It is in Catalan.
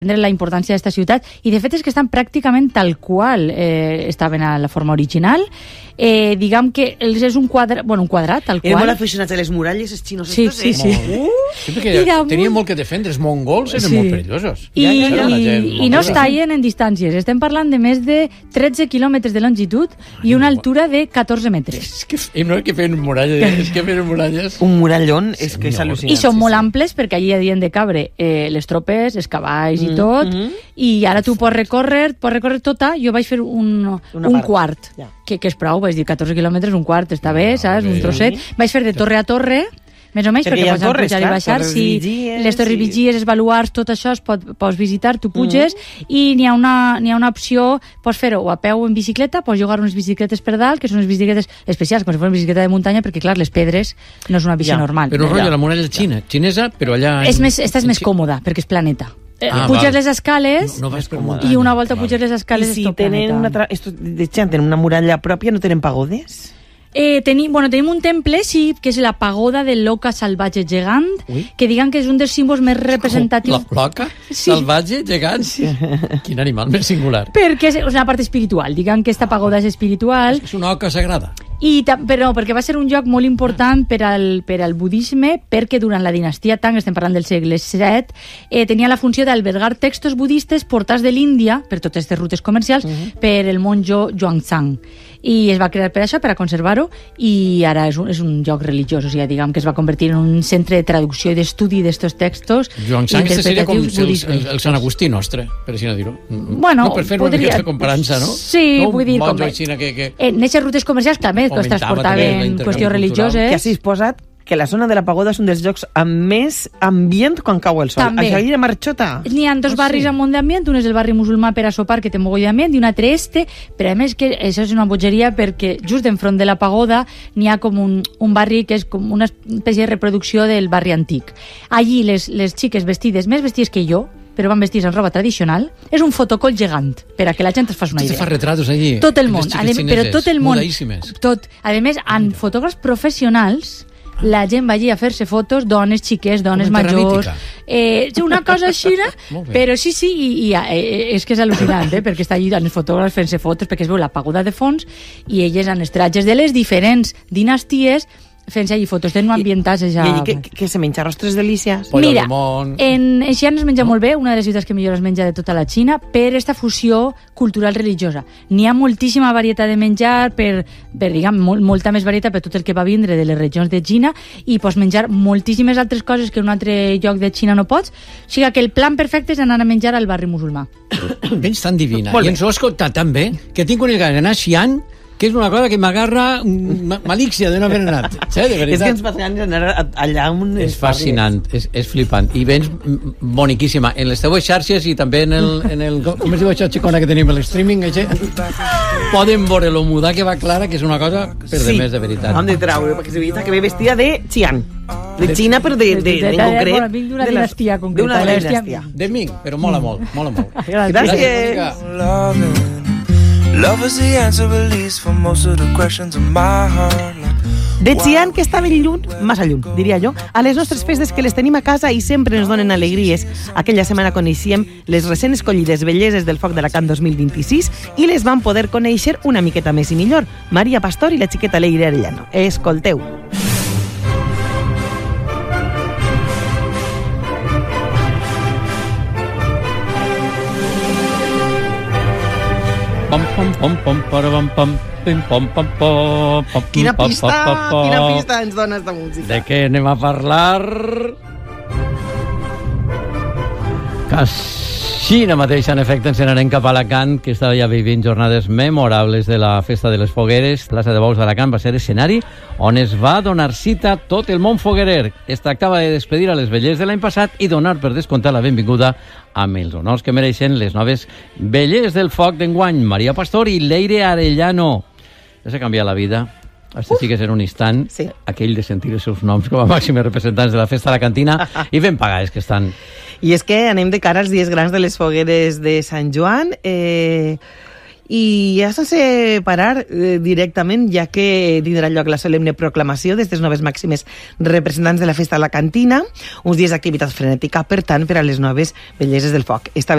la importància d'esta ciutat, i de fet és que estan pràcticament tal qual estaven a la forma original. Diguem que és un quadrat, tal qual. Eren molt aficionats a les muralles, els xinos estos, Sí. Sí, perquè tenien molt que defendre, els mongols eren molt perillosos. I no es tallen en distàncies. Estem parlant de més de 13 quilòmetres de longitud i una altura de 14 metres. No és que feien muralles, és que feien muralles. Un murallón, és que és al·lucinant. I són molt amples perquè allí havien de cabre les tropes, els cavalls i tot, i ara tu pots recórrer tota. Jo vaig fer un quart, que és prou, vaig dir 14 quilòmetres, un quart, està bé, saps? Un trosset. Vaig fer de torre a torre, més o menys, perquè pots pujar i baixar. Les torres vigies, els baluars, tot això pots visitar, tu puges, i n'hi ha una opció, pots fer-ho a peu o en bicicleta, pots llogar unes bicicletes per dalt, que són unes bicicletes especials, com si fos una bicicleta de muntanya, perquè clar, les pedres no és una bici normal. Però rotllo, la muralla xinesa, però allà... Esta és més còmoda, perquè és planeta. Puges les escales i una volta puges les escales és tot planeta. I si tenen una muralla pròpia, no tenen pagodes? Tenim un temple, sí, que és la pagoda de l'oca salvatge gegant, que diuen que és un dels símbols més representatius. L'oca salvatge gegant? Quin animal més singular. Perquè és una part espiritual, diuen que aquesta pagoda és espiritual. És una oca sagrada. Però perquè va ser un lloc molt important per al budisme, perquè durant la dinastia Tang, estem parlant del segle VII, tenia la funció d'albergar textos budistes portats de l'Índia, per totes aquestes rutes comercials, per el monjo Xuanzang. I es va crear per això, per a conservar-ho, i ara és un lloc religiós, o sigui, diguem que es va convertir en un centre de traducció i d'estudi d'estos textos. Xuanzang seria com el Sant Agustí nostre, per així no dir-ho. Bueno, per fer una miqueta comparança, no? Sí, vull dir... En aquestes rutes comercials també es transportaven qüestions religioses. Que has posat que la zona de la pagoda és un dels llocs amb més ambient quan cau el sol. També. Això hi ha marxota. N'hi ha dos barris amb molt d'ambient, un és el barri musulmà per a sopar, que té mogoll d'ambient, i un altre però a més que això és una bogeria perquè just enfront de la pagoda n'hi ha com un barri que és com una espècie de reproducció del barri antic. Allí les xiques vestides, més vestides que jo, però van vestits en roba tradicional, és un fotocol gegant, per a que la gent es faci una idea. Se fa retratos allí. Tot el món, però tot el món. Mudadíssimes. Tot. A més, amb fotògrafs professionals, la gent va allí a fer-se fotos, dones xiques, dones majors... una cosa així, però sí, i és que és al·lucinant, perquè està allí els fotògrafs fent-se fotos, perquè es veu la pagoda de fons, i elles en els trajes de les diferents dinasties fent-se allí fotos, tenen ambientats ja... I què se menja? Rostres delícies? Mira, en Xi'an es menja molt bé, una de les ciutats que millor es menja de tota la Xina, per esta fusió cultural religiosa. N'hi ha moltíssima varietat de menjar, diguem, molta més varietat per tot el que va vindre de les regions de Xina, i pots menjar moltíssimes altres coses que en un altre lloc de Xina no pots. O sigui que el plan perfecte és anar a menjar al barri musulmà. Vens tan divina, i ens ho has escoltat tan bé, que tinc una gana d'anar a Xi'an, que és una cosa que m'agarra malícia de no haver anat. Sí, de veritat. És que ens fa ganes d'anar allà on... És fascinant, és flipant. I vens boniquíssima en les teves xarxes i també en el com es diu això, xicona, que tenim el streaming, poden veure lo mudar que va Clara, que és una cosa per de més de veritat. Hem de treure, perquè és veritat que ve vestida de Xi'an. De Xina, però en concret... D'una dinastia concreta. D'una dinastia. De Ming, però mola molt, mola molt. Gràcies. Love is the answer, at least, for most of the questions in my heart. De Xi'an, que està ben lluny, massa lluny, diria jo, a les nostres festes que les tenim a casa i sempre ens donen alegries. Aquella setmana coneixíem les recent escollides belleses del Foc d'Alacant 2026 i les vam poder conèixer una miqueta més i millor. Maria Pastor i la xiqueta Leire Arellano. Escolteu. Quina pista ens dona esta música. De què anem a parlar? Així mateix, en efecte, ens n'anem cap a Alacant, que estava ja vivint jornades memorables de la Festa de les Fogueres. Plaça de Bous d'Alacant va ser escenari on es va donar cita tot el món foguerer. Es tractava de despedir a les vellers de l'any passat i donar per descomptar la benvinguda amb els honors que mereixen les noves vellers del foc d'enguany, Maria Pastor i Leire Arellano. Ja s'ha canviat la vida. Hasta sí que és en un instant, aquell de sentir els seus noms com a màxims representants de la festa alacantina i ben pagades que estan. I és que anem de cara als dies grans de les fogueres de Sant Joan I ja sense parar directament, ja que tindrà lloc la solemne proclamació d'aquestes noves màximes representants de la festa a la cantina, uns dies d'activitat frenètica, per tant, per a les noves belleses del foc. Esta